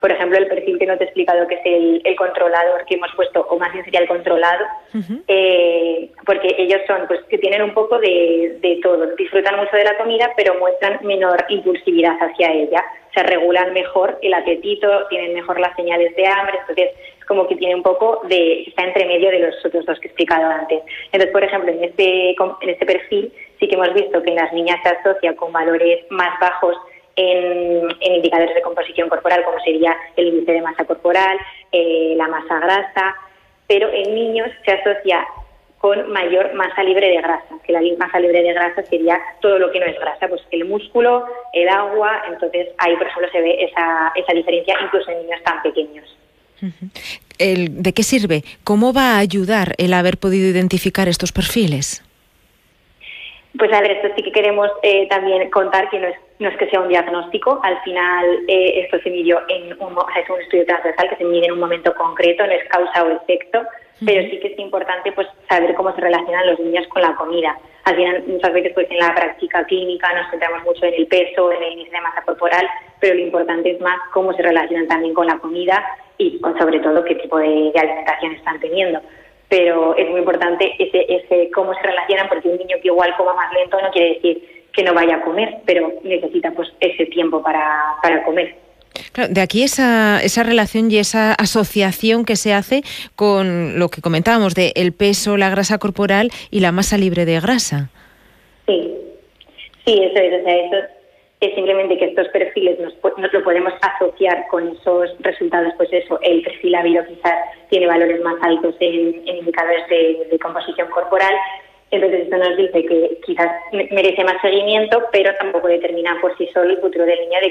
Por ejemplo, el perfil que no te he explicado, que es el controlador que hemos puesto, o más bien sería el controlado, porque ellos son, pues, que tienen un poco de todo. Disfrutan mucho de la comida, pero muestran menor impulsividad hacia ella. Se regulan mejor el apetito, tienen mejor las señales de hambre, entonces es como que tiene un poco está entre medio de los otros dos que he explicado antes. Entonces, por ejemplo, en este perfil sí que hemos visto que en las niñas se asocia con valores más bajos en indicadores de composición corporal, como sería el índice de masa corporal, la masa grasa, pero en niños se asocia con mayor masa libre de grasa, que la masa libre de grasa sería todo lo que no es grasa, pues el músculo, el agua. Entonces ahí, por ejemplo, se ve esa diferencia incluso en niños tan pequeños. ¿De qué sirve? ¿Cómo va a ayudar el haber podido identificar estos perfiles? Pues a ver, esto sí que queremos también contar que no es que sea un diagnóstico. Al final esto se midió es un estudio transversal que se mide en un momento concreto, no es causa o efecto, pero sí que es importante pues saber cómo se relacionan los niños con la comida. Al final, muchas veces pues en la práctica clínica nos centramos mucho en el peso, en el índice de masa corporal, pero lo importante es más cómo se relacionan también con la comida y sobre todo qué tipo de alimentación están teniendo. Pero es muy importante ese cómo se relacionan, porque un niño que igual coma más lento no quiere decir que no vaya a comer, pero necesita pues ese tiempo para comer. Claro, de aquí esa relación y esa asociación que se hace con lo que comentábamos de el peso, la grasa corporal y la masa libre de grasa. Sí, eso es. O sea, eso es simplemente que estos perfiles nos lo podemos asociar con esos resultados. Pues eso, el perfil ávido quizás tiene valores más altos en indicadores de composición corporal. Entonces esto nos dice que quizás merece más seguimiento, pero tampoco determina por sí solo el futuro del niño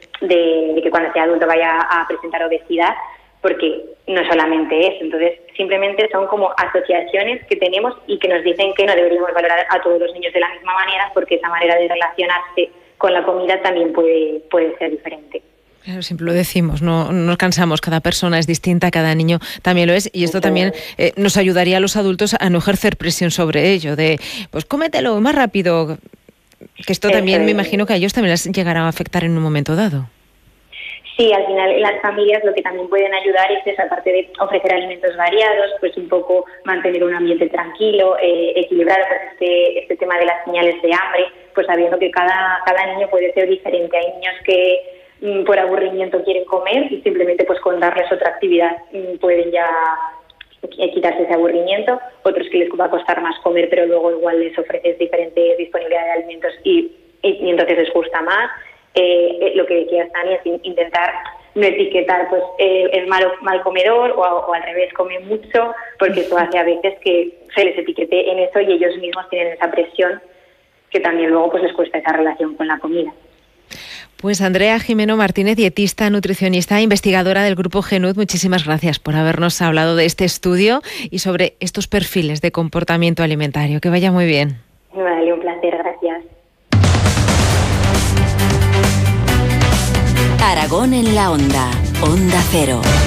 de que cuando sea adulto vaya a presentar obesidad, porque no solamente es. Entonces simplemente son como asociaciones que tenemos y que nos dicen que no deberíamos valorar a todos los niños de la misma manera, porque esa manera de relacionarse con la comida también puede ser diferente. Claro, siempre lo decimos, no nos cansamos, cada persona es distinta, cada niño también lo es, y esto también nos ayudaría a los adultos a no ejercer presión sobre ello, de pues cómetelo más rápido, que esto también me imagino que a ellos también les llegará a afectar en un momento dado. Sí, al final en las familias lo que también pueden ayudar es esa parte de ofrecer alimentos variados, pues un poco mantener un ambiente tranquilo, equilibrado, pues este tema de las señales de hambre, pues sabiendo que cada niño puede ser diferente. Hay niños que por aburrimiento quieren comer y simplemente pues con darles otra actividad pueden ya quitarse ese aburrimiento. Otros que les va a costar más comer, pero luego igual les ofreces diferente disponibilidad de alimentos y entonces les gusta más. Lo que decía Tania es intentar no etiquetar pues es mal comedor o al revés, come mucho, porque eso hace a veces que se les etiquete en eso y ellos mismos tienen esa presión que también luego pues les cuesta esa relación con la comida. Pues Andrea Jimeno Martínez, dietista, nutricionista, investigadora del Grupo GENUD, muchísimas gracias por habernos hablado de este estudio y sobre estos perfiles de comportamiento alimentario. Que vaya muy bien. Vale, un placer, gracias. Aragón en la Onda, Onda Cero.